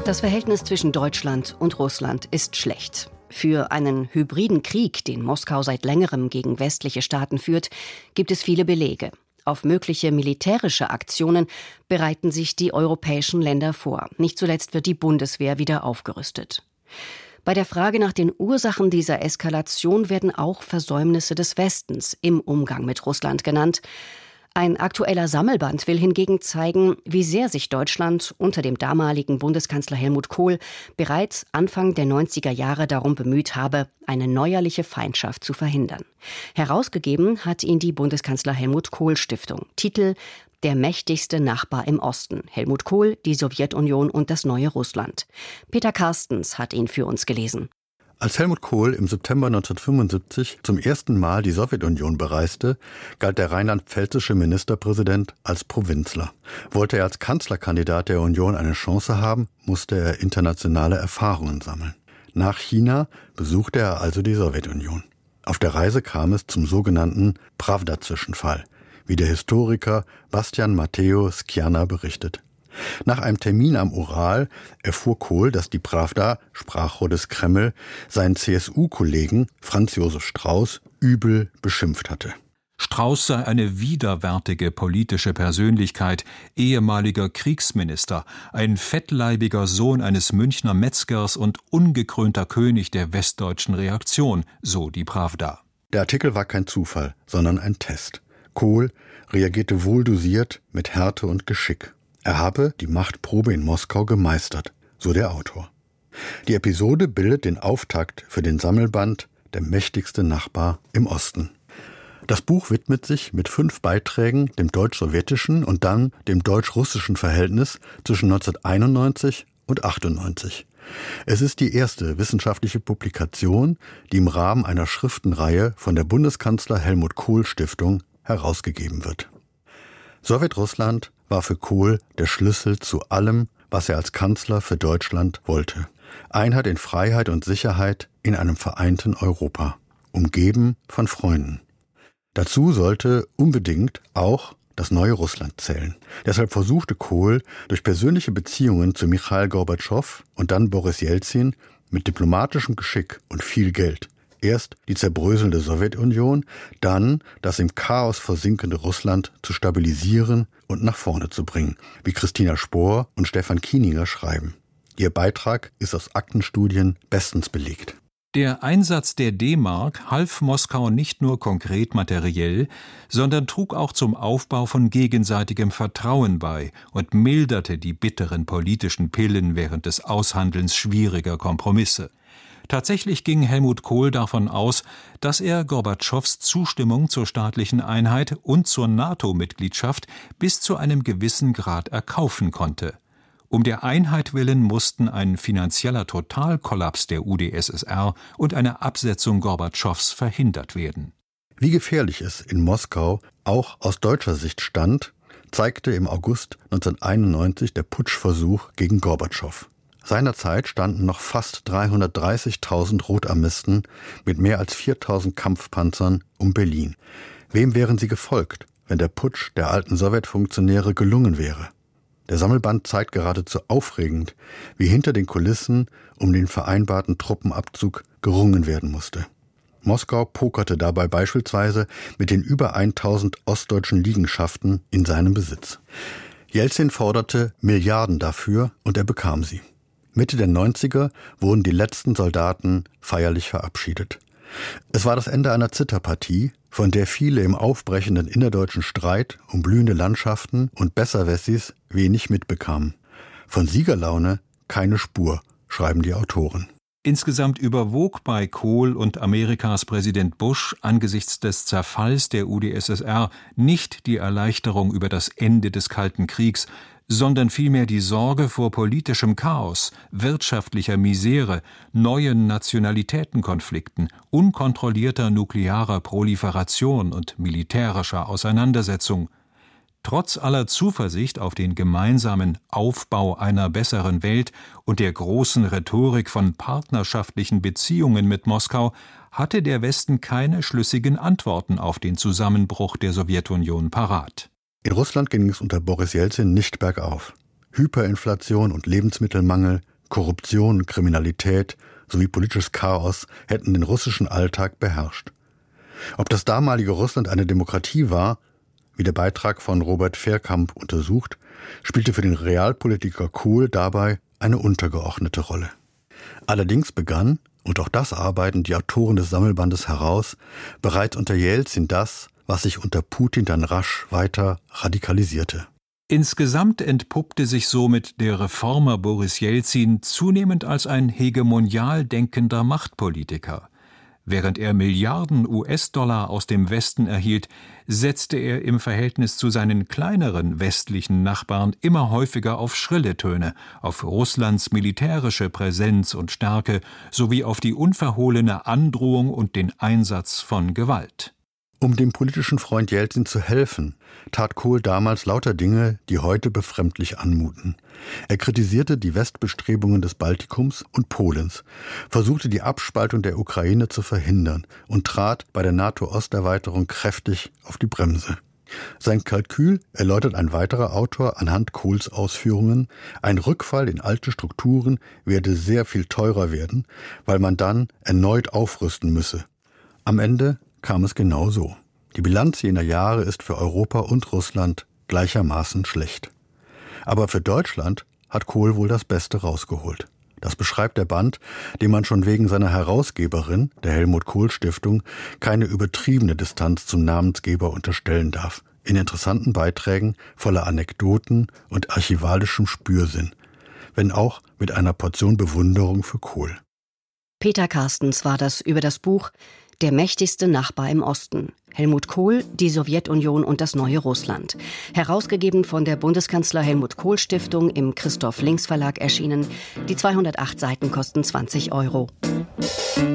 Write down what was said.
Das Verhältnis zwischen Deutschland und Russland ist schlecht. Für einen hybriden Krieg, den Moskau seit längerem gegen westliche Staaten führt, gibt es viele Belege. Auf mögliche militärische Aktionen bereiten sich die europäischen Länder vor. Nicht zuletzt wird die Bundeswehr wieder aufgerüstet. Bei der Frage nach den Ursachen dieser Eskalation werden auch Versäumnisse des Westens im Umgang mit Russland genannt. Ein aktueller Sammelband will hingegen zeigen, wie sehr sich Deutschland unter dem damaligen Bundeskanzler Helmut Kohl bereits Anfang der 90er Jahre darum bemüht habe, eine neuerliche Feindschaft zu verhindern. Herausgegeben hat ihn die Bundeskanzler Helmut Kohl Stiftung. Titel: Der mächtigste Nachbar im Osten. Helmut Kohl, die Sowjetunion und das neue Russland. Peter Carstens hat ihn für uns gelesen. Als Helmut Kohl im September 1975 zum ersten Mal die Sowjetunion bereiste, galt der rheinland-pfälzische Ministerpräsident als Provinzler. Wollte er als Kanzlerkandidat der Union eine Chance haben, musste er internationale Erfahrungen sammeln. Nach China besuchte er also die Sowjetunion. Auf der Reise kam es zum sogenannten Prawda-Zwischenfall, wie der Historiker Bastian Matteo Skjana berichtet. Nach einem Termin am Ural erfuhr Kohl, dass die Prawda, Sprachrohr des Kreml, seinen CSU-Kollegen Franz Josef Strauß übel beschimpft hatte. Strauß sei eine widerwärtige politische Persönlichkeit, ehemaliger Kriegsminister, ein fettleibiger Sohn eines Münchner Metzgers und ungekrönter König der westdeutschen Reaktion, so die Prawda. Der Artikel war kein Zufall, sondern ein Test. Kohl reagierte wohldosiert mit Härte und Geschick. Er habe die Machtprobe in Moskau gemeistert, so der Autor. Die Episode bildet den Auftakt für den Sammelband Der mächtigste Nachbar im Osten. Das Buch widmet sich mit 5 Beiträgen dem deutsch-sowjetischen und dann dem deutsch-russischen Verhältnis zwischen 1991 und 1998. Es ist die erste wissenschaftliche Publikation, die im Rahmen einer Schriftenreihe von der Bundeskanzler Helmut Kohl Stiftung herausgegeben wird. Sowjetrussland war für Kohl der Schlüssel zu allem, was er als Kanzler für Deutschland wollte. Einheit in Freiheit und Sicherheit in einem vereinten Europa, umgeben von Freunden. Dazu sollte unbedingt auch das neue Russland zählen. Deshalb versuchte Kohl durch persönliche Beziehungen zu Michail Gorbatschow und dann Boris Jelzin mit diplomatischem Geschick und viel Geld erst die zerbröselnde Sowjetunion, dann das im Chaos versinkende Russland zu stabilisieren und nach vorne zu bringen, wie Christina Spohr und Stefan Kieninger schreiben. Ihr Beitrag ist aus Aktenstudien bestens belegt. Der Einsatz der D-Mark half Moskau nicht nur konkret materiell, sondern trug auch zum Aufbau von gegenseitigem Vertrauen bei und milderte die bitteren politischen Pillen während des Aushandelns schwieriger Kompromisse. Tatsächlich ging Helmut Kohl davon aus, dass er Gorbatschows Zustimmung zur staatlichen Einheit und zur NATO-Mitgliedschaft bis zu einem gewissen Grad erkaufen konnte. Um der Einheit willen mussten ein finanzieller Totalkollaps der UdSSR und eine Absetzung Gorbatschows verhindert werden. Wie gefährlich es in Moskau auch aus deutscher Sicht stand, zeigte im August 1991 der Putschversuch gegen Gorbatschow. Seinerzeit standen noch fast 330.000 Rotarmisten mit mehr als 4.000 Kampfpanzern um Berlin. Wem wären sie gefolgt, wenn der Putsch der alten Sowjetfunktionäre gelungen wäre? Der Sammelband zeigt geradezu aufregend, wie hinter den Kulissen um den vereinbarten Truppenabzug gerungen werden musste. Moskau pokerte dabei beispielsweise mit den über 1.000 ostdeutschen Liegenschaften in seinem Besitz. Jelzin forderte Milliarden dafür und er bekam sie. Mitte der 90er wurden die letzten Soldaten feierlich verabschiedet. Es war das Ende einer Zitterpartie, von der viele im aufbrechenden innerdeutschen Streit um blühende Landschaften und Besserwessis wenig mitbekamen. Von Siegerlaune keine Spur, schreiben die Autoren. Insgesamt überwog bei Kohl und Amerikas Präsident Bush angesichts des Zerfalls der UdSSR nicht die Erleichterung über das Ende des Kalten Kriegs, sondern vielmehr die Sorge vor politischem Chaos, wirtschaftlicher Misere, neuen Nationalitätenkonflikten, unkontrollierter nuklearer Proliferation und militärischer Auseinandersetzung. Trotz aller Zuversicht auf den gemeinsamen Aufbau einer besseren Welt und der großen Rhetorik von partnerschaftlichen Beziehungen mit Moskau hatte der Westen keine schlüssigen Antworten auf den Zusammenbruch der Sowjetunion parat. In Russland ging es unter Boris Jelzin nicht bergauf. Hyperinflation und Lebensmittelmangel Korruption, Kriminalität sowie politisches Chaos hätten den russischen Alltag beherrscht. Ob das damalige Russland eine Demokratie war, wie der Beitrag von Robert Verkamp untersucht, spielte für den Realpolitiker Kohl dabei eine untergeordnete Rolle. Allerdings begann, und auch das arbeiten die Autoren des Sammelbandes heraus, bereits unter Jelzin das, was sich unter Putin dann rasch weiter radikalisierte. Insgesamt entpuppte sich somit der Reformer Boris Jelzin zunehmend als ein hegemonial denkender Machtpolitiker. Während er Milliarden US-Dollar aus dem Westen erhielt, setzte er im Verhältnis zu seinen kleineren westlichen Nachbarn immer häufiger auf schrille Töne, auf Russlands militärische Präsenz und Stärke sowie auf die unverhohlene Androhung und den Einsatz von Gewalt. Um dem politischen Freund Jelzin zu helfen, tat Kohl damals lauter Dinge, die heute befremdlich anmuten. Er kritisierte die Westbestrebungen des Baltikums und Polens, versuchte die Abspaltung der Ukraine zu verhindern und trat bei der NATO-Osterweiterung kräftig auf die Bremse. Sein Kalkül erläutert ein weiterer Autor anhand Kohls Ausführungen, ein Rückfall in alte Strukturen werde sehr viel teurer werden, weil man dann erneut aufrüsten müsse. Am Ende kam es genau so. Die Bilanz jener Jahre ist für Europa und Russland gleichermaßen schlecht. Aber für Deutschland hat Kohl wohl das Beste rausgeholt. Das beschreibt der Band, dem man schon wegen seiner Herausgeberin, der Helmut-Kohl-Stiftung, keine übertriebene Distanz zum Namensgeber unterstellen darf. In interessanten Beiträgen voller Anekdoten und archivalischem Spürsinn, wenn auch mit einer Portion Bewunderung für Kohl. Peter Carstens war das über das Buch »Der mächtigste Nachbar im Osten. Helmut Kohl, die Sowjetunion und das neue Russland«. Herausgegeben von der Bundeskanzler Helmut Kohl Stiftung, im Christoph Links Verlag erschienen. Die 208 Seiten kosten 20 €.